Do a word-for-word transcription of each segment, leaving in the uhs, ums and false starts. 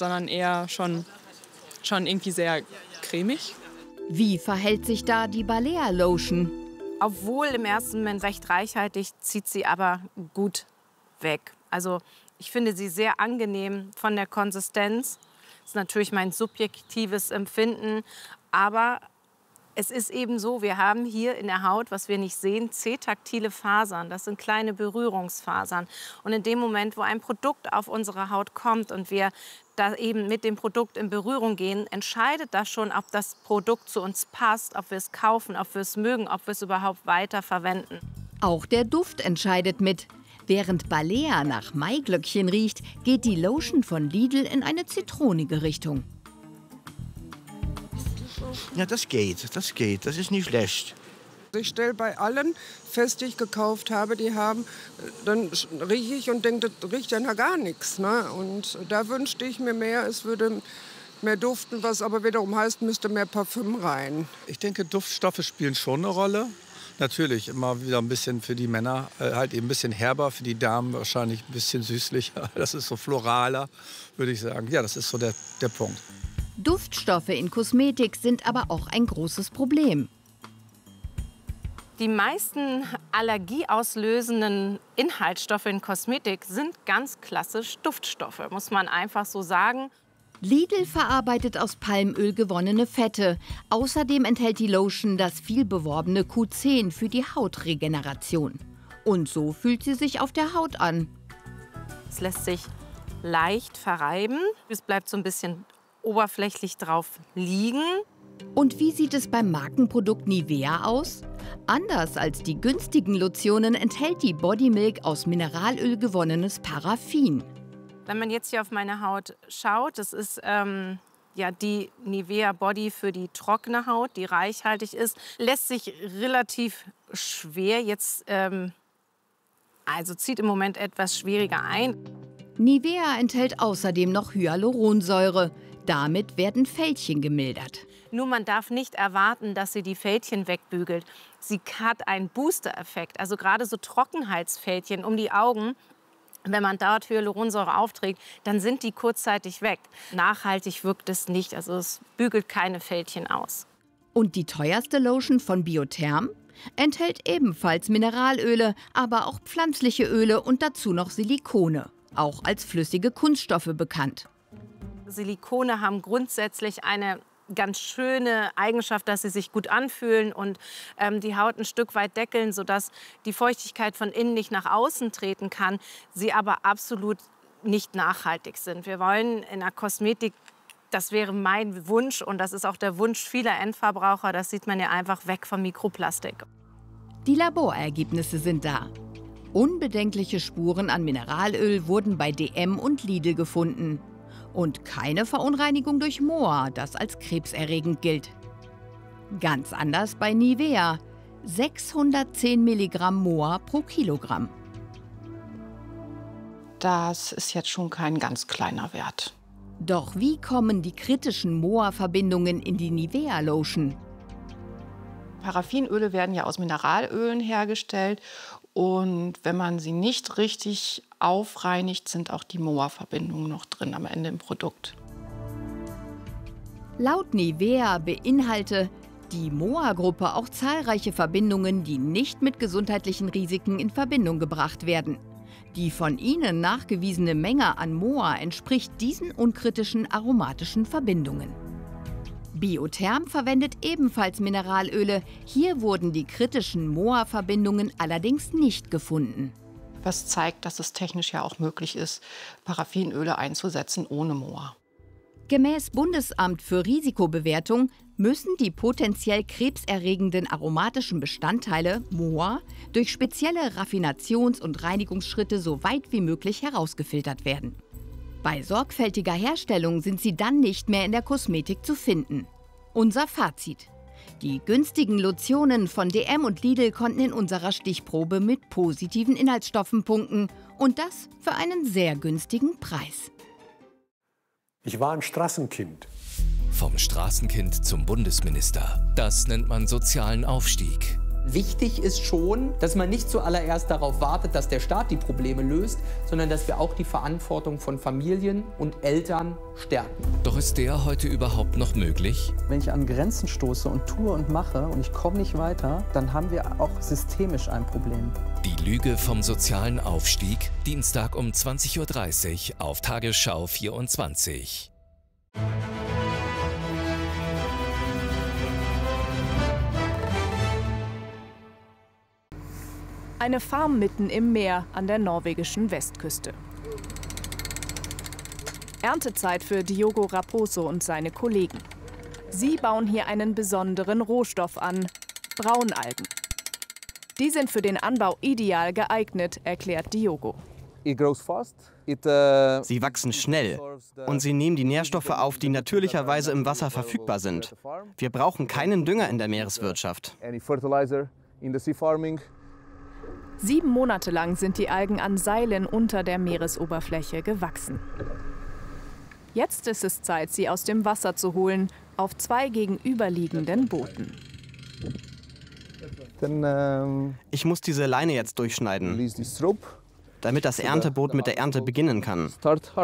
sondern eher schon, schon irgendwie sehr cremig. Wie verhält sich da die Balea Lotion? Obwohl im ersten Moment recht reichhaltig, zieht sie aber gut weg. Also ich finde sie sehr angenehm von der Konsistenz. Das ist natürlich mein subjektives Empfinden, aber es ist eben so, wir haben hier in der Haut, was wir nicht sehen, C-taktile Fasern. Das sind kleine Berührungsfasern. Und in dem Moment, wo ein Produkt auf unsere Haut kommt und wir da eben mit dem Produkt in Berührung gehen, entscheidet das schon, ob das Produkt zu uns passt, ob wir es kaufen, ob wir es mögen, ob wir es überhaupt weiter verwenden. Auch der Duft entscheidet mit. Während Balea nach Maiglöckchen riecht, geht die Lotion von Lidl in eine zitronige Richtung. Ja, das geht, das geht, das ist nicht schlecht. Ich stelle bei allen fest, die ich gekauft habe, die haben, dann rieche ich und denke, das riecht ja nach gar nichts. Ne? Und da wünschte ich mir mehr, es würde mehr duften, was aber wiederum heißt, müsste mehr Parfüm rein. Ich denke, Duftstoffe spielen schon eine Rolle. Natürlich immer wieder ein bisschen für die Männer, äh, halt eben ein bisschen herber, für die Damen wahrscheinlich ein bisschen süßlicher. Das ist so floraler, würde ich sagen. Ja, das ist so der, der Punkt. Duftstoffe in Kosmetik sind aber auch ein großes Problem. Die meisten allergieauslösenden Inhaltsstoffe in Kosmetik sind ganz klassisch Duftstoffe, muss man einfach so sagen. Lidl verarbeitet aus Palmöl gewonnene Fette. Außerdem enthält die Lotion das vielbeworbene Q zehn für die Hautregeneration. Und so fühlt sie sich auf der Haut an. Es lässt sich leicht verreiben. Es bleibt so ein bisschen oberflächlich drauf liegen. Und wie sieht es beim Markenprodukt Nivea aus? Anders als die günstigen Lotionen enthält die Body Milk aus Mineralöl gewonnenes Paraffin. Wenn man jetzt hier auf meine Haut schaut, das ist ähm, ja die Nivea Body für die trockene Haut, die reichhaltig ist, lässt sich relativ schwer jetzt, ähm, also zieht im Moment etwas schwieriger ein. Nivea enthält außerdem noch Hyaluronsäure. Damit werden Fältchen gemildert. Nur man darf nicht erwarten, dass sie die Fältchen wegbügelt. Sie hat einen Booster-Effekt, also gerade so Trockenheitsfältchen um die Augen. Wenn man dort Hyaluronsäure aufträgt, dann sind die kurzzeitig weg. Nachhaltig wirkt es nicht, also es bügelt keine Fältchen aus. Und die teuerste Lotion von Biotherm enthält ebenfalls Mineralöle, aber auch pflanzliche Öle und dazu noch Silikone, auch als flüssige Kunststoffe bekannt. Silikone haben grundsätzlich eine ganz schöne Eigenschaft, dass sie sich gut anfühlen und ähm, die Haut ein Stück weit deckeln, sodass die Feuchtigkeit von innen nicht nach außen treten kann, sie aber absolut nicht nachhaltig sind. Wir wollen in der Kosmetik, das wäre mein Wunsch und das ist auch der Wunsch vieler Endverbraucher, das sieht man ja einfach, weg vom Mikroplastik. Die Laborergebnisse sind da. Unbedenkliche Spuren an Mineralöl wurden bei D M und Lidl gefunden. Und keine Verunreinigung durch Moa, das als krebserregend gilt. Ganz anders bei Nivea. sechshundertzehn Milligramm Moa pro Kilogramm. Das ist jetzt schon kein ganz kleiner Wert. Doch wie kommen die kritischen Moa-Verbindungen in die Nivea-Lotion? Paraffinöle werden ja aus Mineralölen hergestellt. Und wenn man sie nicht richtig aufreinigt, sind auch die Moa-Verbindungen noch drin am Ende im Produkt. Laut Nivea beinhalte die Moa-Gruppe auch zahlreiche Verbindungen, die nicht mit gesundheitlichen Risiken in Verbindung gebracht werden. Die von ihnen nachgewiesene Menge an Moa entspricht diesen unkritischen aromatischen Verbindungen. Biotherm verwendet ebenfalls Mineralöle. Hier wurden die kritischen Moa-Verbindungen allerdings nicht gefunden. Was zeigt, dass es technisch ja auch möglich ist, Paraffinöle einzusetzen ohne Moa. Gemäß Bundesamt für Risikobewertung müssen die potenziell krebserregenden aromatischen Bestandteile Moa durch spezielle Raffinations- und Reinigungsschritte so weit wie möglich herausgefiltert werden. Bei sorgfältiger Herstellung sind sie dann nicht mehr in der Kosmetik zu finden. Unser Fazit: Die günstigen Lotionen von D M und Lidl konnten in unserer Stichprobe mit positiven Inhaltsstoffen punkten. Und das für einen sehr günstigen Preis. Ich war ein Straßenkind. Vom Straßenkind zum Bundesminister. Das nennt man sozialen Aufstieg. Wichtig ist schon, dass man nicht zuallererst darauf wartet, dass der Staat die Probleme löst, sondern dass wir auch die Verantwortung von Familien und Eltern stärken. Doch ist der heute überhaupt noch möglich? Wenn ich an Grenzen stoße und tue und mache und ich komme nicht weiter, dann haben wir auch systemisch ein Problem. Die Lüge vom sozialen Aufstieg, Dienstag um zwanzig Uhr dreißig auf Tagesschau vierundzwanzig. Eine Farm mitten im Meer an der norwegischen Westküste. Erntezeit für Diogo Raposo und seine Kollegen. Sie bauen hier einen besonderen Rohstoff an, Braunalgen. Die sind für den Anbau ideal geeignet, erklärt Diogo. Sie wachsen schnell und sie nehmen die Nährstoffe auf, die natürlicherweise im Wasser verfügbar sind. Wir brauchen keinen Dünger in der Meereswirtschaft. Sieben Monate lang sind die Algen an Seilen unter der Meeresoberfläche gewachsen. Jetzt ist es Zeit, sie aus dem Wasser zu holen, auf zwei gegenüberliegenden Booten. Ich muss diese Leine jetzt durchschneiden, damit das Ernteboot mit der Ernte beginnen kann.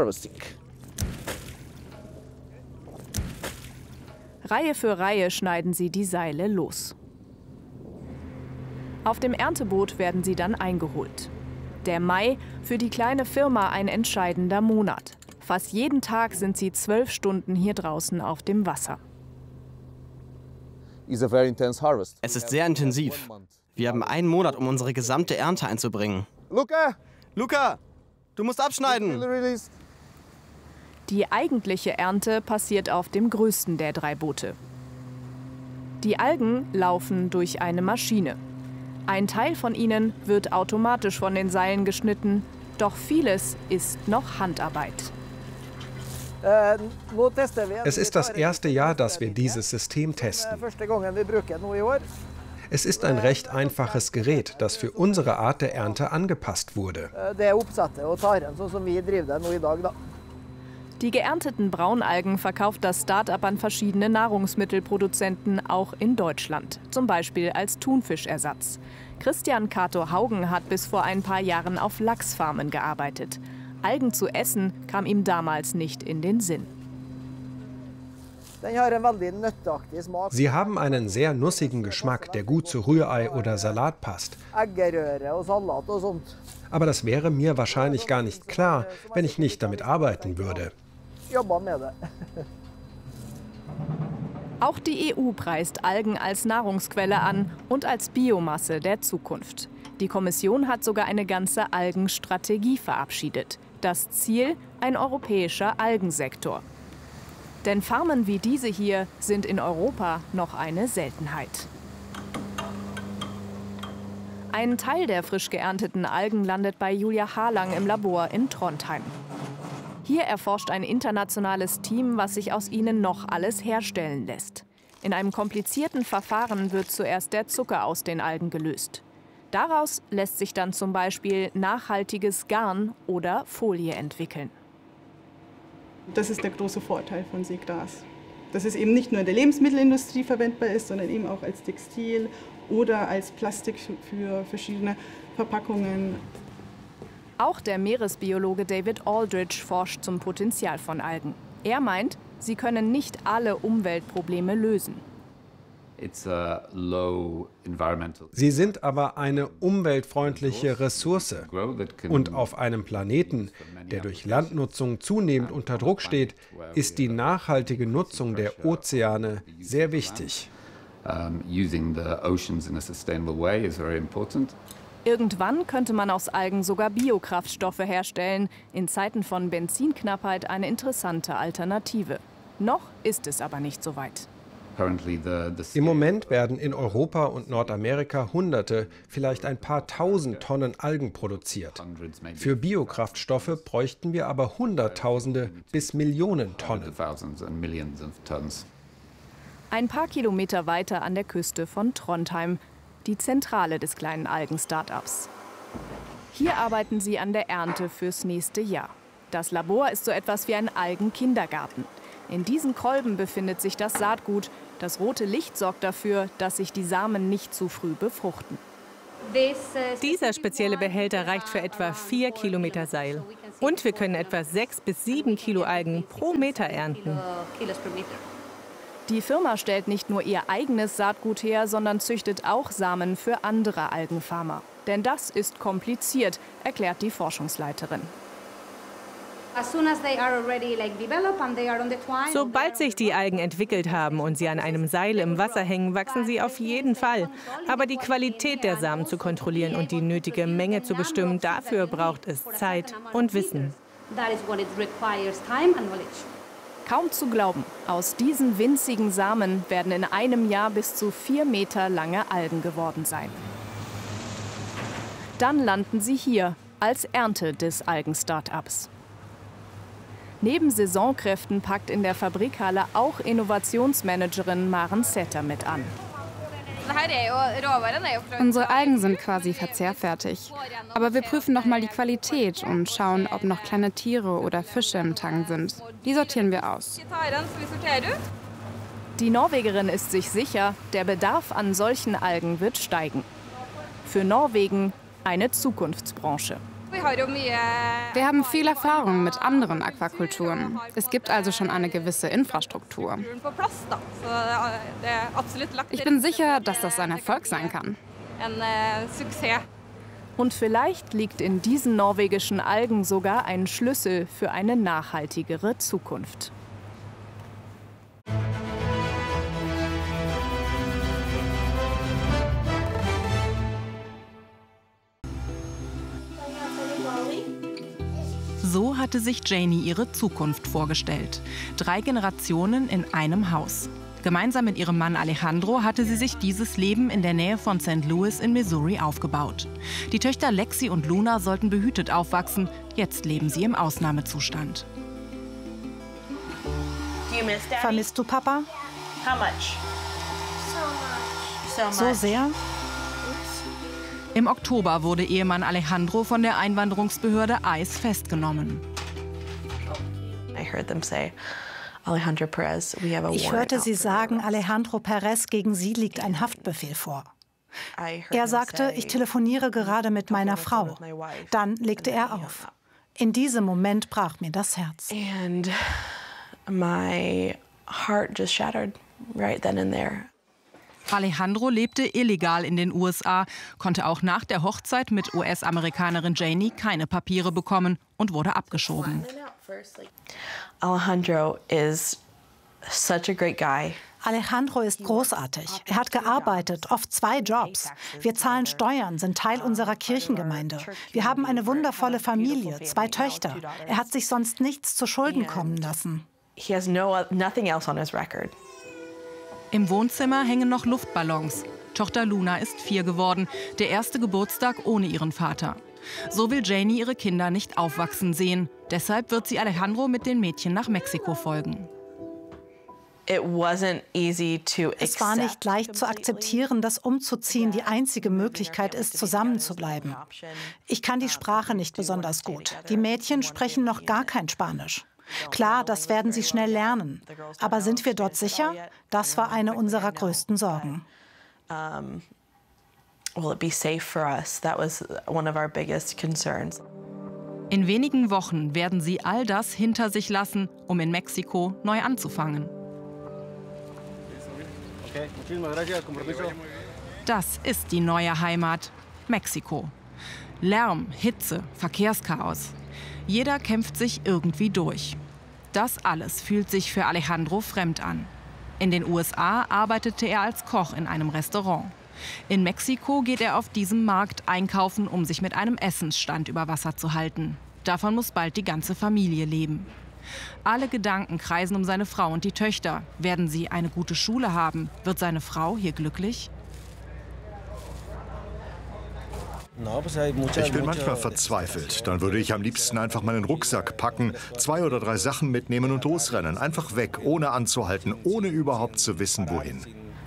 Reihe für Reihe schneiden sie die Seile los. Auf dem Ernteboot werden sie dann eingeholt. Der Mai, für die kleine Firma ein entscheidender Monat. Fast jeden Tag sind sie zwölf Stunden hier draußen auf dem Wasser. Es ist sehr intensiv. Wir haben einen Monat, um unsere gesamte Ernte einzubringen. Luca! Luca! Du musst abschneiden! Die eigentliche Ernte passiert auf dem größten der drei Boote. Die Algen laufen durch eine Maschine. Ein Teil von ihnen wird automatisch von den Seilen geschnitten, doch vieles ist noch Handarbeit. Es ist das erste Jahr, dass wir dieses System testen. Es ist ein recht einfaches Gerät, das für unsere Art der Ernte angepasst wurde. Die geernteten Braunalgen verkauft das Start-up an verschiedene Nahrungsmittelproduzenten, auch in Deutschland, zum Beispiel als Thunfischersatz. Christian Kato Haugen hat bis vor ein paar Jahren auf Lachsfarmen gearbeitet. Algen zu essen kam ihm damals nicht in den Sinn. Sie haben einen sehr nussigen Geschmack, der gut zu Rührei oder Salat passt. Aber das wäre mir wahrscheinlich gar nicht klar, wenn ich nicht damit arbeiten würde. Auch die E U preist Algen als Nahrungsquelle an und als Biomasse der Zukunft. Die Kommission hat sogar eine ganze Algenstrategie verabschiedet. Das Ziel: ein europäischer Algensektor. Denn Farmen wie diese hier sind in Europa noch eine Seltenheit. Ein Teil der frisch geernteten Algen landet bei Julia Harlang im Labor in Trondheim. Hier erforscht ein internationales Team, was sich aus ihnen noch alles herstellen lässt. In einem komplizierten Verfahren wird zuerst der Zucker aus den Algen gelöst. Daraus lässt sich dann zum Beispiel nachhaltiges Garn oder Folie entwickeln. Das ist der große Vorteil von Seegras. Dass es eben nicht nur in der Lebensmittelindustrie verwendbar ist, sondern eben auch als Textil oder als Plastik für verschiedene Verpackungen. Auch der Meeresbiologe David Aldridge forscht zum Potenzial von Algen. Er meint, sie können nicht alle Umweltprobleme lösen. Sie sind aber eine umweltfreundliche Ressource. Und auf einem Planeten, der durch Landnutzung zunehmend unter Druck steht, ist die nachhaltige Nutzung der Ozeane sehr wichtig. Irgendwann könnte man aus Algen sogar Biokraftstoffe herstellen. In Zeiten von Benzinknappheit eine interessante Alternative. Noch ist es aber nicht so weit. Im Moment werden in Europa und Nordamerika Hunderte, vielleicht ein paar Tausend Tonnen Algen produziert. Für Biokraftstoffe bräuchten wir aber Hunderttausende bis Millionen Tonnen. Ein paar Kilometer weiter an der Küste von Trondheim, die Zentrale des kleinen Algen-Startups. Hier arbeiten sie an der Ernte fürs nächste Jahr. Das Labor ist so etwas wie ein Algenkindergarten. In diesen Kolben befindet sich das Saatgut. Das rote Licht sorgt dafür, dass sich die Samen nicht zu früh befruchten. Dieser spezielle Behälter reicht für etwa vier Kilometer Seil. Und wir können etwa sechs bis sieben Kilo Algen pro Meter ernten. Die Firma stellt nicht nur ihr eigenes Saatgut her, sondern züchtet auch Samen für andere Algenfarmer. Denn das ist kompliziert, erklärt die Forschungsleiterin. Sobald sich die Algen entwickelt haben und sie an einem Seil im Wasser hängen, wachsen sie auf jeden Fall. Aber die Qualität der Samen zu kontrollieren und die nötige Menge zu bestimmen, dafür braucht es Zeit und Wissen. Kaum zu glauben, aus diesen winzigen Samen werden in einem Jahr bis zu vier Meter lange Algen geworden sein. Dann landen sie hier als Ernte des Algen-Startups. Neben Saisonkräften packt in der Fabrikhalle auch Innovationsmanagerin Maren Setter mit an. Unsere Algen sind quasi verzehrfertig. Aber wir prüfen noch mal die Qualität und schauen, ob noch kleine Tiere oder Fische im Tank sind. Die sortieren wir aus. Die Norwegerin ist sich sicher, der Bedarf an solchen Algen wird steigen. Für Norwegen eine Zukunftsbranche. Wir haben viel Erfahrung mit anderen Aquakulturen. Es gibt also schon eine gewisse Infrastruktur. Ich bin sicher, dass das ein Erfolg sein kann. Und vielleicht liegt in diesen norwegischen Algen sogar ein Schlüssel für eine nachhaltigere Zukunft. So hatte sich Janie ihre Zukunft vorgestellt. Drei Generationen in einem Haus. Gemeinsam mit ihrem Mann Alejandro hatte sie sich dieses Leben in der Nähe von Sankt Louis in Missouri aufgebaut. Die Töchter Lexi und Luna sollten behütet aufwachsen. Jetzt leben sie im Ausnahmezustand. Vermisst du Papa? So sehr? Im Oktober wurde Ehemann Alejandro von der Einwanderungsbehörde I C E festgenommen. Ich hörte sie sagen, Alejandro Perez, gegen sie liegt ein Haftbefehl vor. Er sagte, ich telefoniere gerade mit meiner Frau. Dann legte er auf. In diesem Moment brach mir das Herz. And my heart just shattered right then and there. Alejandro lebte illegal in den U S A, konnte auch nach der Hochzeit mit U S-Amerikanerin Janie keine Papiere bekommen und wurde abgeschoben. Alejandro is such a great guy. Alejandro ist großartig. Er hat gearbeitet, oft zwei Jobs. Wir zahlen Steuern, sind Teil unserer Kirchengemeinde. Wir haben eine wundervolle Familie, zwei Töchter. Er hat sich sonst nichts zu Schulden kommen lassen. He has no, nothing else on his record. Im Wohnzimmer hängen noch Luftballons. Tochter Luna ist vier geworden, der erste Geburtstag ohne ihren Vater. So will Janie ihre Kinder nicht aufwachsen sehen. Deshalb wird sie Alejandro mit den Mädchen nach Mexiko folgen. It wasn't easy to accept. Es war nicht leicht zu akzeptieren, dass umzuziehen die einzige Möglichkeit ist, zusammenzubleiben. Ich kann die Sprache nicht besonders gut. Die Mädchen sprechen noch gar kein Spanisch. Klar, das werden sie schnell lernen. Aber sind wir dort sicher? Das war eine unserer größten Sorgen. In wenigen Wochen werden sie all das hinter sich lassen, um in Mexiko neu anzufangen. Das ist die neue Heimat, Mexiko. Lärm, Hitze, Verkehrschaos. Jeder kämpft sich irgendwie durch. Das alles fühlt sich für Alejandro fremd an. In den U S A arbeitete er als Koch in einem Restaurant. In Mexiko geht er auf diesem Markt einkaufen, um sich mit einem Essensstand über Wasser zu halten. Davon muss bald die ganze Familie leben. Alle Gedanken kreisen um seine Frau und die Töchter. Werden sie eine gute Schule haben? Wird seine Frau hier glücklich? Ich bin manchmal verzweifelt. Dann würde ich am liebsten einfach meinen Rucksack packen, zwei oder drei Sachen mitnehmen und losrennen. Einfach weg, ohne anzuhalten, ohne überhaupt zu wissen, wohin.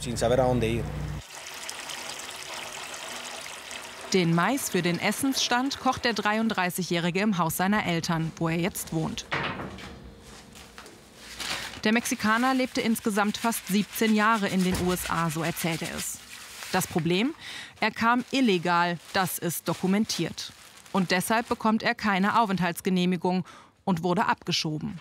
Den Mais für den Essensstand kocht der dreiunddreißigjährige im Haus seiner Eltern, wo er jetzt wohnt. Der Mexikaner lebte insgesamt fast siebzehn Jahre in den U S A, so erzählt er es. Das Problem? Er kam illegal, das ist dokumentiert. Und deshalb bekommt er keine Aufenthaltsgenehmigung und wurde abgeschoben.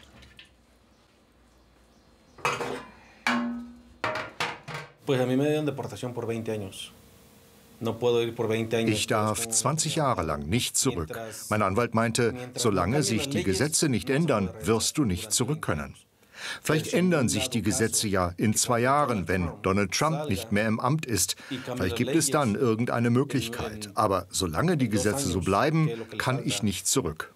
Ich darf zwanzig Jahre lang nicht zurück. Mein Anwalt meinte, solange sich die Gesetze nicht ändern, wirst du nicht zurück können. Vielleicht ändern sich die Gesetze ja in zwei Jahren, wenn Donald Trump nicht mehr im Amt ist. Vielleicht gibt es dann irgendeine Möglichkeit. Aber solange die Gesetze so bleiben, kann ich nicht zurück.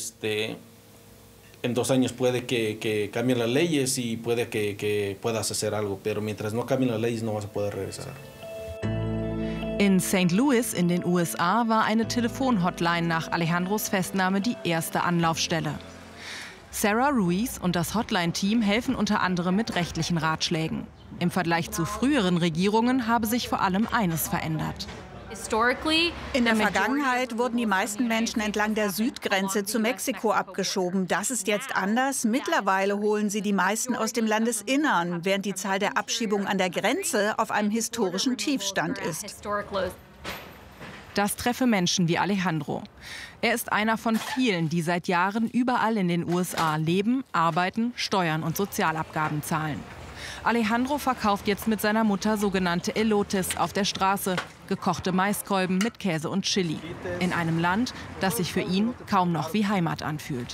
En dos años puede que, que cambien las leyes y puede que, que puedas hacer algo, pero mientras no cambien las leyes no vas a poder regresar. In Saint Louis in den U S A war eine Telefonhotline nach Alejandros Festnahme die erste Anlaufstelle. Sarah Ruiz und das Hotline-Team helfen unter anderem mit rechtlichen Ratschlägen. Im Vergleich zu früheren Regierungen habe sich vor allem eines verändert. In der Vergangenheit wurden die meisten Menschen entlang der Südgrenze zu Mexiko abgeschoben. Das ist jetzt anders. Mittlerweile holen sie die meisten aus dem Landesinnern, während die Zahl der Abschiebungen an der Grenze auf einem historischen Tiefstand ist. Das treffe Menschen wie Alejandro. Er ist einer von vielen, die seit Jahren überall in den U S A leben, arbeiten, Steuern und Sozialabgaben zahlen. Alejandro verkauft jetzt mit seiner Mutter sogenannte Elotes auf der Straße, gekochte Maiskolben mit Käse und Chili, in einem Land, das sich für ihn kaum noch wie Heimat anfühlt.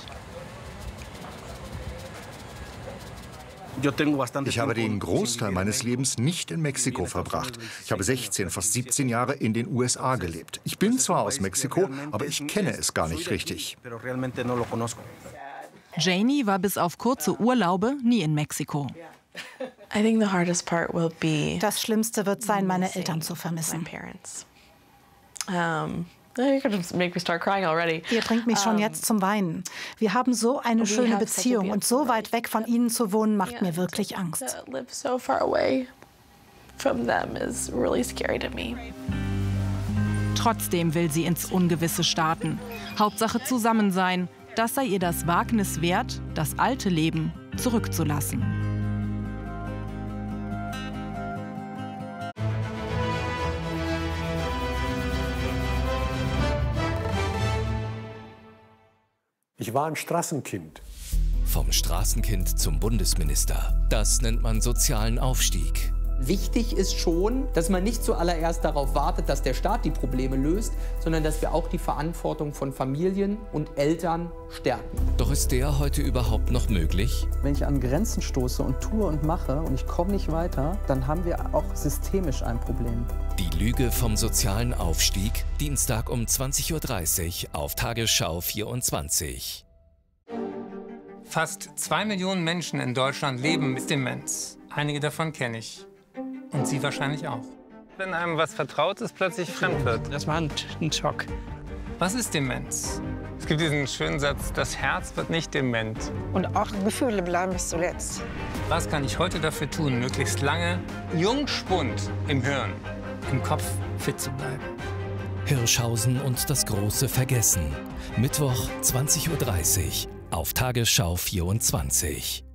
Ich habe den Großteil meines Lebens nicht in Mexiko verbracht. Ich habe sechzehn, fast siebzehn Jahre in den U S A gelebt. Ich bin zwar aus Mexiko, aber ich kenne es gar nicht richtig. Janie war bis auf kurze Urlaube nie in Mexiko. Das Schlimmste wird sein, meine Eltern zu vermissen. Ihr bringt mich schon jetzt zum Weinen. Wir haben so eine schöne Beziehung und so weit weg von ihnen zu wohnen, macht mir wirklich Angst. Trotzdem will sie ins Ungewisse starten. Hauptsache zusammen sein. Das sei ihr das Wagnis wert, das alte Leben zurückzulassen. Ich war ein Straßenkind. Vom Straßenkind zum Bundesminister. Das nennt man sozialen Aufstieg. Wichtig ist schon, dass man nicht zuallererst darauf wartet, dass der Staat die Probleme löst, sondern dass wir auch die Verantwortung von Familien und Eltern stärken. Doch ist der heute überhaupt noch möglich? Wenn ich an Grenzen stoße und tue und mache und ich komme nicht weiter, dann haben wir auch systemisch ein Problem. Die Lüge vom sozialen Aufstieg, Dienstag um zwanzig Uhr dreißig auf Tagesschau vierundzwanzig. Fast zwei Millionen Menschen in Deutschland leben mit Demenz. Einige davon kenne ich. Und Sie wahrscheinlich auch. Wenn einem was Vertrautes plötzlich fremd wird. Das war ein, ein Schock. Was ist Demenz? Es gibt diesen schönen Satz, das Herz wird nicht dement. Und auch Gefühle bleiben bis zuletzt. Was kann ich heute dafür tun, möglichst lange Jungspund im Hirn, im Kopf fit zu bleiben? Hirschhausen und das große Vergessen. Mittwoch zwanzig Uhr dreißig auf Tagesschau vierundzwanzig.